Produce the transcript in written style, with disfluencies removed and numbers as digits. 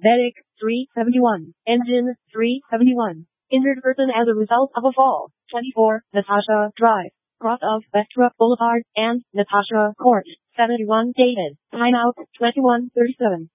Medic 371. Engine 371. Injured person as a result of a fall. 24. Natasha Drive. Cross of Vectra Boulevard and Natasha Court. 71 dated. Timeout 21:37.